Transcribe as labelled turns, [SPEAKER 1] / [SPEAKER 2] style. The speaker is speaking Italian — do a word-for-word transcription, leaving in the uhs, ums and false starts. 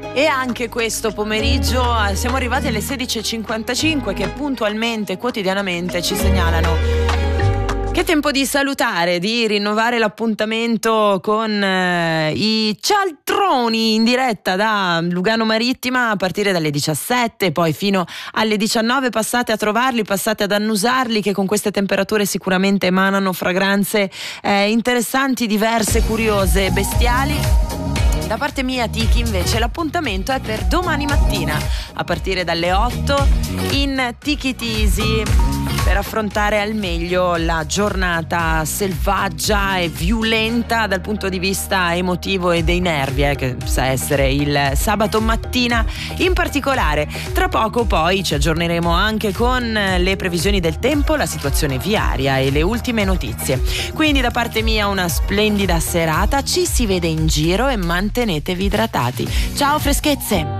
[SPEAKER 1] E anche questo pomeriggio siamo arrivati alle sedici e cinquantacinque che puntualmente, quotidianamente ci segnalano che è tempo di salutare, di rinnovare l'appuntamento con eh, i cialtroni in diretta da Lugano Marittima a partire dalle diciassette, poi fino alle diciannove. Passate a trovarli, passate ad annusarli, che con queste temperature sicuramente emanano fragranze eh, interessanti, diverse, curiose, bestiali. Da parte mia, Tiki, invece, l'appuntamento è per domani mattina a partire dalle otto in Tiki Tisi, per affrontare al meglio la giornata selvaggia e violenta dal punto di vista emotivo e dei nervi, eh, che sa essere il sabato mattina in particolare. Tra poco poi ci aggiorneremo anche con le previsioni del tempo, la situazione viaria e le ultime notizie. Quindi da parte mia una splendida serata, ci si vede in giro e mantenetevi idratati. Ciao freschezze!